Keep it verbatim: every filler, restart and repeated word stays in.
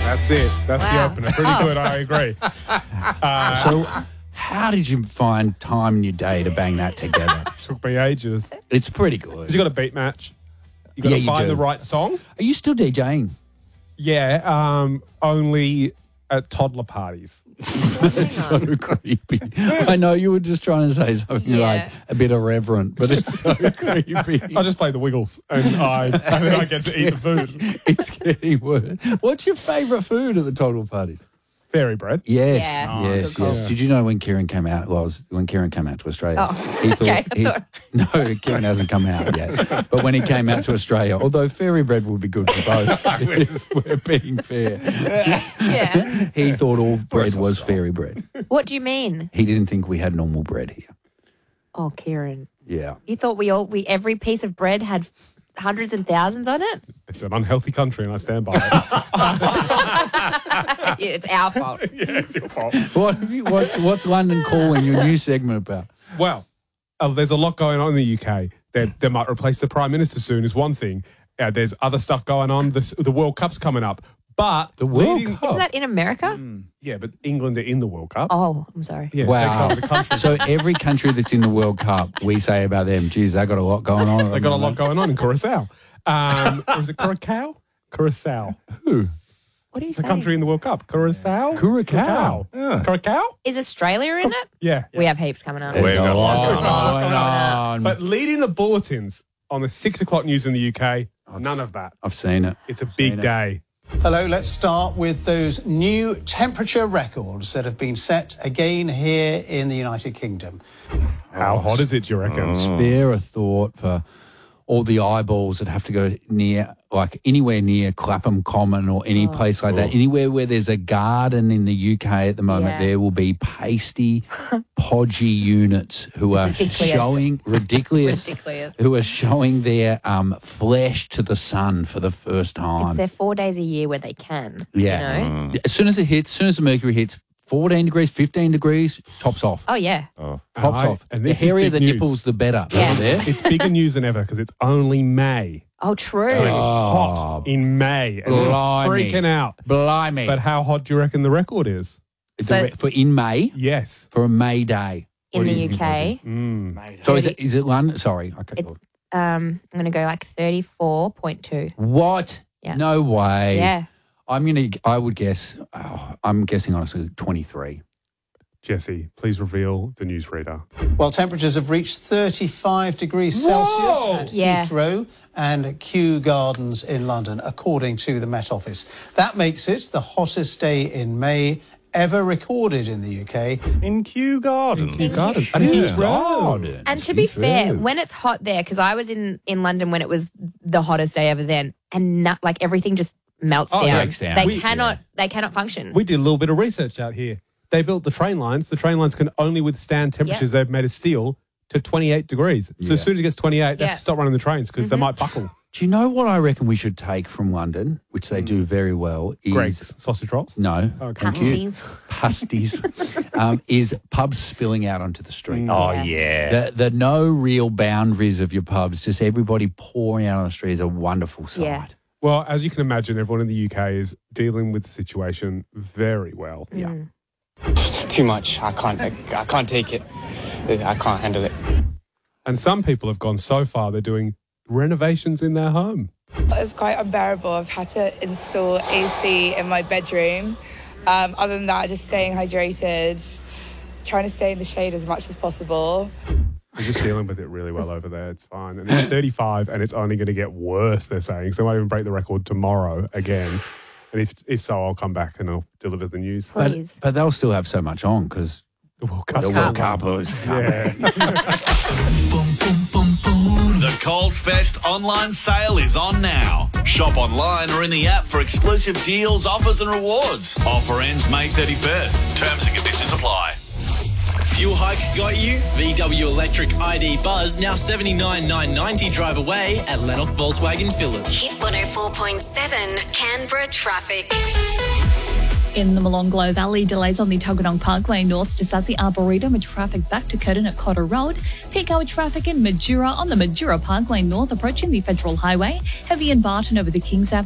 That's it. That's Wow. the opener. Pretty good, I agree. Uh, So, how did you find time in your day to bang that together? took me ages. It's pretty good. Because you got a beat match. You got Yeah, to you find do. the right song. Are you still DJing? Yeah, um, only at toddler parties. It's so creepy. I know you were just trying to say something Yeah. like a bit irreverent, but it's so creepy. I just play the Wiggles and I and then I get to eat the food. It's getting worse. What's your favourite food at the toddler parties? Fairy bread. Yes, Yeah. yes, Good call. yes. Did you know when Kieran came out? Well, it was when Kieran came out to Australia, Oh, he thought, okay, I he- thought- no, Kieran hasn't come out yet. But when he came out to Australia, although fairy bread would be good for both, if we're being fair. Yeah. He thought all bread was fairy bread. What do you mean? He didn't think we had normal bread here. Oh, Kieran. Yeah. You thought we all we every piece of bread had hundreds and thousands on it? It's an unhealthy country and I stand by it. Yeah, it's our fault. Yeah, it's your fault. What have you, what's what's London Calling, your new segment about? Well, uh, there's a lot going on in the U K. They, they might replace the Prime Minister soon is one thing. Uh, there's other stuff going on. The, the World Cup's coming up. But The World leading- Cup? Isn't that in America? Yeah, but England are in the World Cup. Oh, I'm sorry. Yeah, Wow. it takes over the country. So every country that's in the World Cup, we say about them, geez, they got a lot going on. They got a lot going on in Curacao. Um, or is it Curacao? Curacao. Who? What are you The saying? country in the World Cup. Curacao? Curacao. Curacao. Curacao? Is Australia in it? Yeah. We have heaps coming up. There's We've a got lot one going going on. But leading the bulletins on the six o'clock news in the U K, none of that. I've seen it. It's a big Seen it. day. Hello, let's start with those new temperature records that have been set again here in the United Kingdom. How hot is it, do you reckon? Spare a thought for all the eyeballs that have to go near, like anywhere near Clapham Common or any place like that. Anywhere where there's a garden in the U K at the moment, Yeah. there will be pasty, podgy units who are Ridiculous. showing ridiculous, Ridiculous. who are showing their um, flesh to the sun for the first It's time. their four days a year where they can. Yeah. You know? As soon as it hits, as soon as the mercury hits, fourteen degrees, fifteen degrees, tops off. Oh, yeah. Pops I- off. and The this is hairier big the news. nipples, the better. Yeah. Over there. It's bigger news than ever because it's only May. Oh, true. So it's Oh. hot in May. And we're Blimey. freaking out. Blimey. But how hot do you reckon the record is? The So- re- for in May, Yes. for a May day. in What do the you U think, K, Mm. So is it, is it London? Sorry. Okay. It's- um, I'm going to go like thirty-four point two. What? Yeah. No way. Yeah. I'm going to, I would guess, oh, I'm guessing honestly twenty-three. Jesse, please reveal the newsreader. Well, temperatures have reached thirty-five degrees Celsius at Yeah. Heathrow and Kew Gardens in London, according to the Met Office. That makes it the hottest day in May ever recorded in the U K. In Kew Gardens. Kew Gardens. And Yeah. Heathrow. And to be Heathrow. fair, when it's hot there, because I was in, in London when it was the hottest day ever then, and not, like everything just melts Oh, down. breaks down. They We- cannot. They cannot function. We did a little bit of research out here. They built the train lines. The train lines can only withstand temperatures they've made of steel to twenty-eight degrees. So Yeah. as soon as it gets twenty-eight, they Yeah. have to stop running the trains because they might buckle. Do you know what I reckon we should take from London, which they do very well, is... Greg's sausage rolls. No. Okay. Thank you. Pasties. Pasties. um, is pubs spilling out onto the street. Oh, Yeah. yeah. The, the no real boundaries of your pubs, just everybody pouring out on the street is a wonderful sight. Yeah. Well, as you can imagine, everyone in the U K is dealing with the situation very well. Yeah. It's too much. I can't. I, I can't take it. I can't handle it. And some people have gone so far, they're doing renovations in their home. It's quite unbearable. I've had to install A C in my bedroom. Um, other than that, just staying hydrated, trying to stay in the shade as much as possible. They're just dealing with it really well over there. It's fine. And it's thirty-five and it's only going to get worse, they're saying. So they might even break the record tomorrow again. And if if so, I'll come back and I'll deliver the news. But, Please. but they'll still have so much on because The World Cup. the World Cup is coming. Yeah. The Coles Fest online sale is on now. Shop online or in the app for exclusive deals, offers and rewards. Offer ends May thirty-first. Terms and conditions apply. Fuel hike got you? V W Electric I D Buzz now seventy-nine thousand nine hundred ninety drive away at Lennox Volkswagen Village. Hit one oh four point seven Canberra traffic. In the Molonglo Valley, delays on the Tuggeranong Parkway north just at the Arboretum with traffic back to Curtin at Cotter Road. Peak hour traffic in Majura on the Majura Parkway north approaching the Federal Highway. Heavy in Barton over the Kings Avenue.